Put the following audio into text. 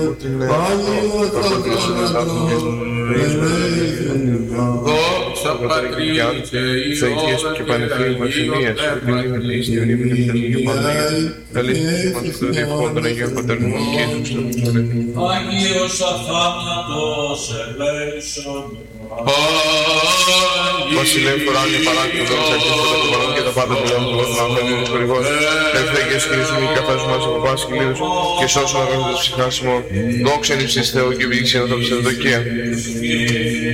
ότι είναι δόξα Πατρί και Υιός και Πανεθνίου Βασιλείας, ότι εις την ύμνη και Παναγία, καλή μας του διευχών των Αγίων Πατέρων και Ιησούς του Χριστού. Αγίος αθάνατος ελέησον. Βασιλεύ φοράνει παράκτητος, εξαρτήσματα του παρόν και τα πάντα του λαού του κόσμου, αμφένδυνος χορηγός, ευθέγγες Χριστού μη καθάς μας από πάση χιλίους και σώσον αγώνες ψυχάσιμο, δόξεν εις Θεό και βήγησιν ανθρωπιστική δοκία.